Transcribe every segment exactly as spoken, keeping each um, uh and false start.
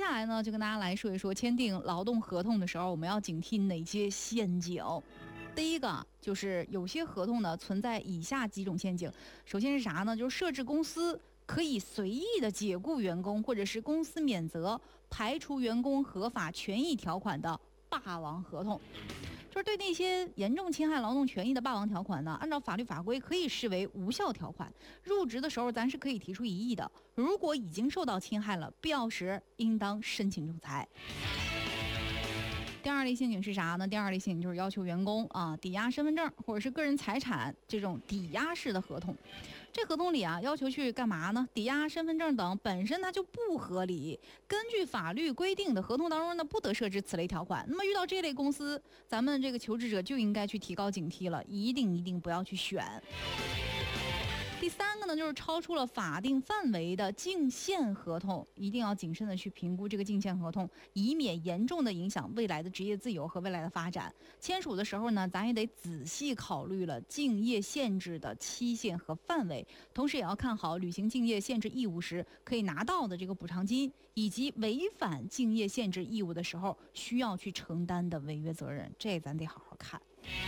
下来呢，就跟大家来说一说签订劳动合同的时候，我们要警惕哪些陷阱。第一个就是有些合同呢存在以下几种陷阱。首先是啥呢？就是设置公司可以随意的解雇员工，或者是公司免责、排除员工合法权益条款的霸王合同。就是对那些严重侵害劳动权益的霸王条款呢，按照法律法规可以视为无效条款。入职的时候咱是可以提出异议的，如果已经受到侵害了，必要时应当申请仲裁。第二类陷阱是啥呢？第二类陷阱就是要求员工啊抵押身份证或者是个人财产这种抵押式的合同。这合同里啊要求去干嘛呢？抵押身份证等本身它就不合理。根据法律规定的合同当中呢，不得设置此类条款。那么遇到这类公司，咱们这个求职者就应该去提高警惕了，一定一定不要去选。第三个呢，就是超出了法定范围的净限合同，一定要谨慎的去评估这个净限合同，以免严重的影响未来的职业自由和未来的发展。签署的时候呢，咱也得仔细考虑了竞业限制的期限和范围，同时也要看好履行竞业限制义务时可以拿到的这个补偿金，以及违反竞业限制义务的时候需要去承担的违约责任，这咱得好好看。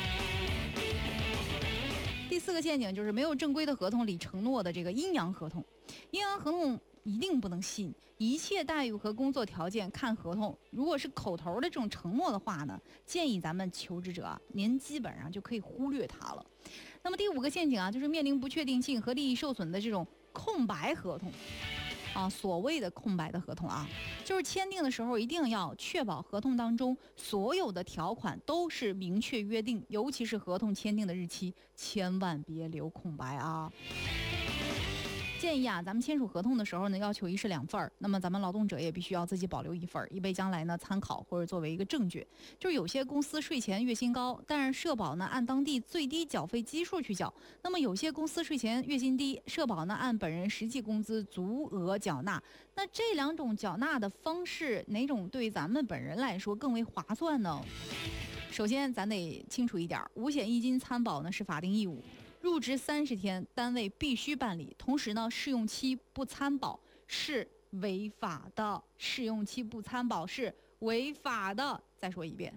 第四个陷阱就是没有正规的合同里承诺的这个阴阳合同。阴阳合同一定不能信，一切待遇和工作条件看合同。如果是口头的这种承诺的话呢，建议咱们求职者啊，您基本上就可以忽略它了。那么第五个陷阱啊，就是面临不确定性和利益受损的这种空白合同啊，所谓的空白的合同啊，就是签订的时候一定要确保合同当中所有的条款都是明确约定，尤其是合同签订的日期，千万别留空白啊。建议啊，咱们签署合同的时候呢，要求一式两份儿。那么咱们劳动者也必须要自己保留一份儿，以备将来呢参考或者作为一个证据。就是有些公司税前月薪高，但是社保呢按当地最低缴费基数去缴。那么有些公司税前月薪低，社保呢按本人实际工资足额缴纳。那这两种缴纳的方式，哪种对咱们本人来说更为划算呢？首先咱得清楚一点，五险一金参保呢是法定义务。入职三十天，单位必须办理。同时呢，试用期不参保是违法的，试用期不参保是违法的。再说一遍，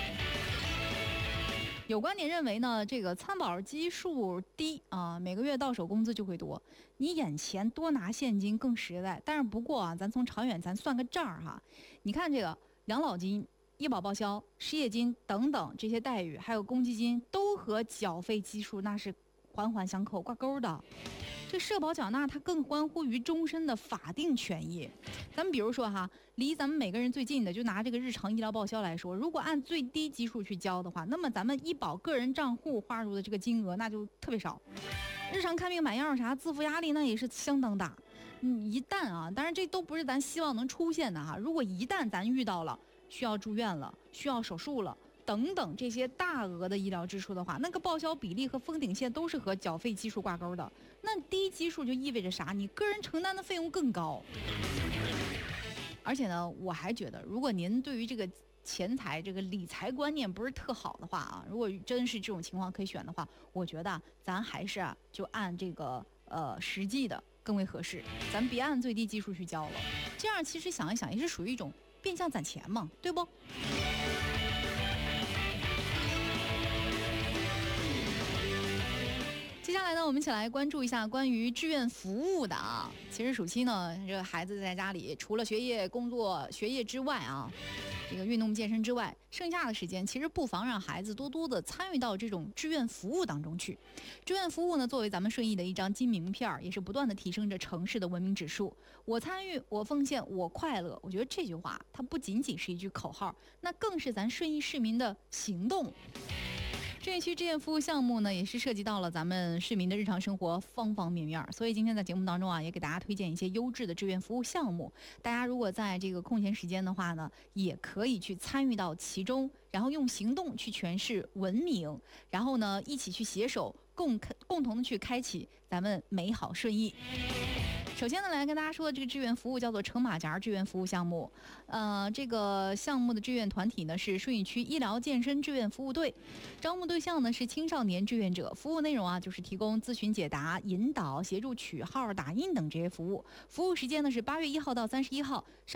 有观点认为呢，这个参保基数低啊，每个月到手工资就会多，你眼前多拿现金更实在。但是不过啊，咱从长远咱算个账哈，你看这个养老金、医保报销、失业金等等这些待遇，还有公积金，都和缴费基数那是环环相扣挂钩的。这社保缴纳它更关乎于终身的法定权益。咱们比如说哈，离咱们每个人最近的，就拿这个日常医疗报销来说，如果按最低基数去交的话，那么咱们医保个人账户划入的这个金额那就特别少。日常看病买药啥，自付压力那也是相当大。嗯，一旦啊，当然这都不是咱希望能出现的哈。如果一旦咱遇到了需要住院了、需要手术了等等这些大额的医疗支出的话，那个报销比例和封顶线都是和缴费基数挂钩的。那低基数就意味着啥？你个人承担的费用更高。而且呢，我还觉得，如果您对于这个钱财这个理财观念不是特好的话啊，如果真是这种情况可以选的话，我觉得咱还是啊就按这个呃实际的更为合适，咱别按最低基数去交了。这样其实想一想也是属于一种变相攒钱嘛，对不？接下来呢，我们一起来关注一下关于志愿服务的啊。其实暑期呢，这个孩子在家里除了学业、工作、学业之外啊，这个运动健身之外，剩下的时间其实不妨让孩子多多的参与到这种志愿服务当中去。志愿服务呢，作为咱们顺义的一张金名片，也是不断的提升着城市的文明指数。我参与，我奉献，我快乐。我觉得这句话它不仅仅是一句口号，那更是咱顺义市民的行动。这一期志愿服务项目呢，也是涉及到了咱们市民的日常生活方方面面，所以今天在节目当中啊，也给大家推荐一些优质的志愿服务项目。大家如果在这个空闲时间的话呢，也可以去参与到其中，然后用行动去诠释文明，然后呢，一起去携手共共同的去开启咱们美好顺义。首先呢，来跟大家说的这个志愿服务叫做橙马甲志愿服务项目，呃，这个项目的志愿团体呢是顺义区医疗健身志愿服务队，招募对象呢是青少年志愿者，服务内容啊就是提供咨询解答、引导、协助取号、打印等这些服务，服务时间呢是八月一号到三十一号。